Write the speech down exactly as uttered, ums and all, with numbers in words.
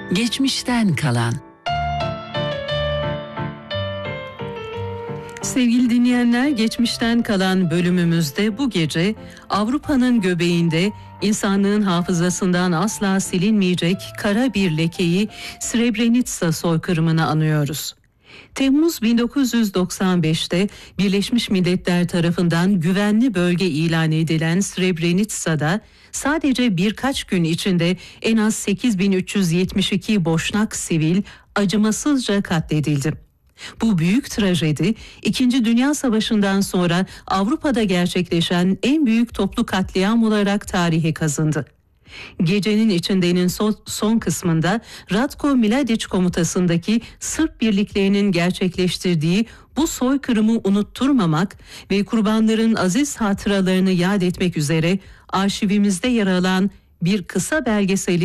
Geçmişten kalan. Sevgili dinleyenler, geçmişten kalan bölümümüzde bu gece Avrupa'nın göbeğinde insanlığın hafızasından asla silinmeyecek kara bir lekeyi, Srebrenica soykırımını anıyoruz. Temmuz bin dokuz yüz doksan beşte Birleşmiş Milletler tarafından güvenli bölge ilan edilen Srebrenica'da sadece birkaç gün içinde en az sekiz bin üç yüz yetmiş iki Boşnak sivil acımasızca katledildi. Bu büyük trajedi, İkinci Dünya Savaşı'ndan sonra Avrupa'da gerçekleşen en büyük toplu katliam olarak tarihe kazındı. Gecenin içindenin son, son kısmında Ratko Mladic komutasındaki Sırp birliklerinin gerçekleştirdiği bu soykırımı unutturmamak ve kurbanların aziz hatıralarını yad etmek üzere arşivimizde yer alan bir kısa belgeseli